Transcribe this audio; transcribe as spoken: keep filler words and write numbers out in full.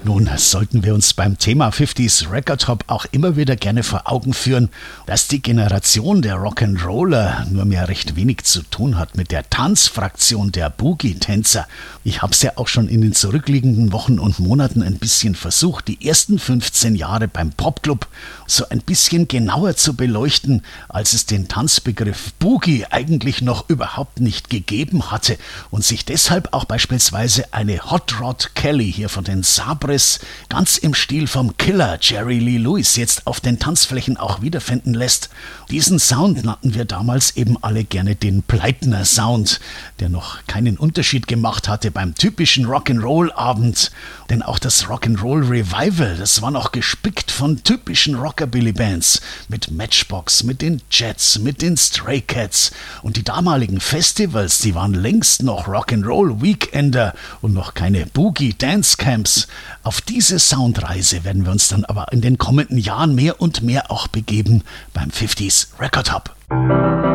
Nun sollten wir uns beim Thema fünfziger Record Hop auch immer wieder gerne vor Augen führen, dass die Generation der Rock'n'Roller nur mehr recht wenig zu tun hat mit der Tanzfraktion der Boogie-Tänzer. Ich habe es ja auch schon in den zurückliegenden Wochen und Monaten ein bisschen versucht, die ersten fünfzehn Jahre beim Popclub so ein bisschen genauer zu beleuchten, als es den Tanzbegriff Boogie eigentlich noch überhaupt nicht gegeben hatte und sich deshalb auch beispielsweise eine Hot Rod Kelly hier von den Sabres ganz im Stil vom Killer Jerry Lee Lewis jetzt auf den Tanzflächen auch wiederfinden lässt. Diesen Sound nannten wir damals eben alle gerne den Pleitner Sound, der noch keinen Unterschied gemacht hatte beim typischen Rock'n'Roll-Abend. Denn auch das Rock'n'Roll Revival, das war noch gespickt von typischen Rockabilly-Bands mit Matchbox, mit den Jets, mit den Stray Cats. Und die damaligen Festivals, die waren längst noch Rock'n'Roll Weekender und noch keine Boogie Dance Camps. Auf diese Soundreise werden wir uns dann aber in den kommenden Jahren mehr und mehr auch begeben beim fünfziger Record Hop.